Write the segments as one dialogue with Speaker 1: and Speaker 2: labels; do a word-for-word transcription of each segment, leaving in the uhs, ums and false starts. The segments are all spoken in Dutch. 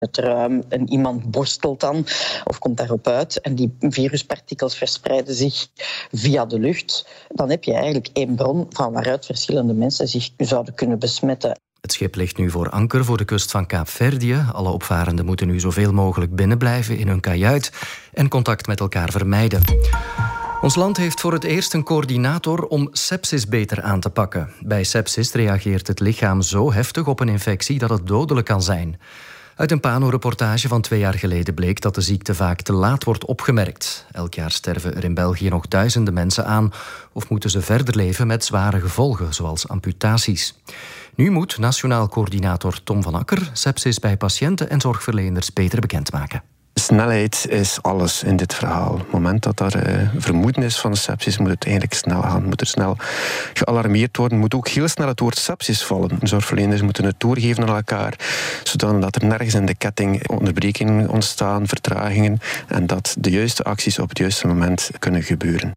Speaker 1: het ruim en iemand borstelt dan of komt daarop uit en die viruspartikels verspreiden zich via de lucht, dan heb je eigenlijk één bron van waaruit verschillende mensen zich zouden kunnen besmetten.
Speaker 2: Het schip ligt nu voor anker voor de kust van Kaapverdië. Alle opvarenden moeten nu zoveel mogelijk binnenblijven in hun kajuit en contact met elkaar vermijden. Ons land heeft voor het eerst een coördinator om sepsis beter aan te pakken. Bij sepsis reageert het lichaam zo heftig op een infectie dat het dodelijk kan zijn. Uit een Pano-reportage van twee jaar geleden bleek dat de ziekte vaak te laat wordt opgemerkt. Elk jaar sterven er in België nog duizenden mensen aan of moeten ze verder leven met zware gevolgen, zoals amputaties. Nu moet Nationaal Coördinator Tom van Akker sepsis bij patiënten en zorgverleners beter bekendmaken.
Speaker 3: Snelheid is alles in dit verhaal. Op het moment dat er uh, vermoeden is van sepsis, moet het eigenlijk snel gaan. Moet er snel gealarmeerd worden. Moet ook heel snel het woord sepsis vallen. Zorgverleners moeten het doorgeven aan elkaar, zodat er nergens in de ketting onderbrekingen ontstaan, vertragingen, en dat de juiste acties op het juiste moment kunnen gebeuren.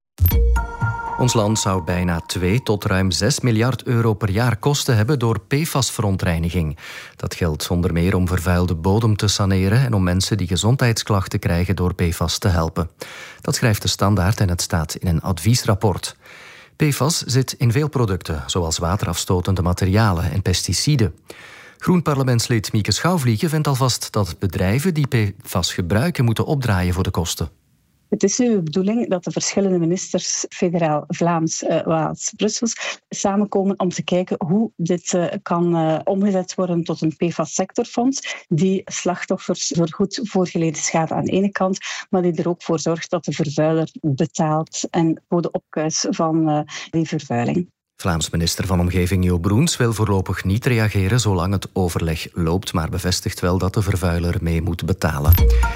Speaker 2: Ons land zou bijna twee tot ruim zes miljard euro per jaar kosten hebben door P F A S-verontreiniging. Dat geldt onder meer om vervuilde bodem te saneren en om mensen die gezondheidsklachten krijgen door P F A S te helpen. Dat schrijft de Standaard en het staat in een adviesrapport. P F A S zit in veel producten, zoals waterafstotende materialen en pesticiden. Groen-parlementslid Mieke Schouwvliegen vindt alvast dat bedrijven die P F A S gebruiken moeten opdraaien voor de kosten.
Speaker 4: Het is nu de bedoeling dat de verschillende ministers, federaal, Vlaams, uh, Waals, Brussels, samenkomen om te kijken hoe dit uh, kan uh, omgezet worden tot een P F A S-sectorfonds die slachtoffers vergoedt voor geleden schade aan de ene kant, maar die er ook voor zorgt dat de vervuiler betaalt en voor de opkuis van uh, die vervuiling.
Speaker 2: Vlaams minister van Omgeving Jo Broens wil voorlopig niet reageren zolang het overleg loopt, maar bevestigt wel dat de vervuiler mee moet betalen.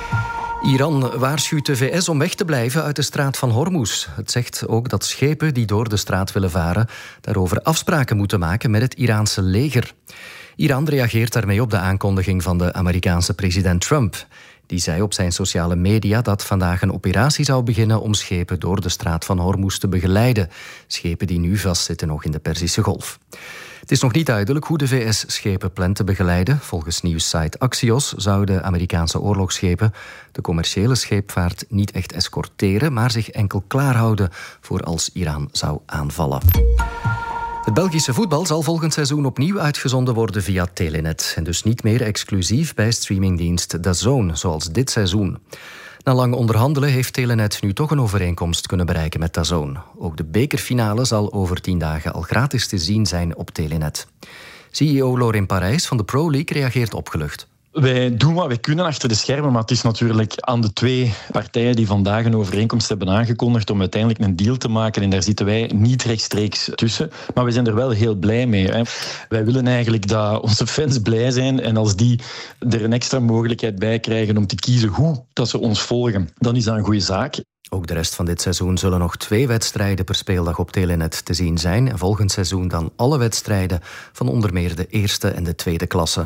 Speaker 2: Iran waarschuwt de V S om weg te blijven uit de straat van Hormuz. Het zegt ook dat schepen die door de straat willen varen daarover afspraken moeten maken met het Iraanse leger. Iran reageert daarmee op de aankondiging van de Amerikaanse president Trump. Die zei op zijn sociale media dat vandaag een operatie zou beginnen om schepen door de straat van Hormuz te begeleiden. Schepen die nu vastzitten nog in de Perzische Golf. Het is nog niet duidelijk hoe de V S schepen plant te begeleiden. Volgens nieuwssite Axios zouden Amerikaanse oorlogsschepen de commerciële scheepvaart niet echt escorteren, maar zich enkel klaarhouden voor als Iran zou aanvallen. Het Belgische voetbal zal volgend seizoen opnieuw uitgezonden worden via Telenet. En dus niet meer exclusief bij streamingdienst D A Z N, zoals dit seizoen. Na lang onderhandelen heeft Telenet nu toch een overeenkomst kunnen bereiken met D A Z N. Ook de bekerfinale zal over tien dagen al gratis te zien zijn op Telenet. C E O Lorin Parijs van de Pro League reageert opgelucht.
Speaker 5: Wij doen wat wij kunnen achter de schermen, maar het is natuurlijk aan de twee partijen die vandaag een overeenkomst hebben aangekondigd om uiteindelijk een deal te maken. En daar zitten wij niet rechtstreeks tussen. Maar we zijn er wel heel blij mee. Hè. Wij willen eigenlijk dat onze fans blij zijn. En als die er een extra mogelijkheid bij krijgen om te kiezen hoe dat ze ons volgen, dan is dat een goede zaak.
Speaker 2: Ook de rest van dit seizoen zullen nog twee wedstrijden per speeldag op Telenet te zien zijn. En volgend seizoen dan alle wedstrijden van onder meer de eerste en de tweede klasse.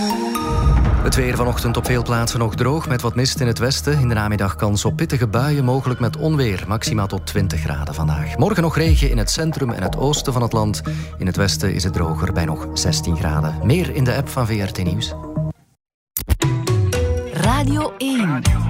Speaker 2: Het weer vanochtend op veel plaatsen nog droog met wat mist in het westen. In de namiddag kans op pittige buien, mogelijk met onweer. Maximaal tot twintig graden vandaag. Morgen nog regen in het centrum en het oosten van het land. In het westen is het droger bij nog zestien graden. Meer in de app van V R T Nieuws.
Speaker 6: Radio één.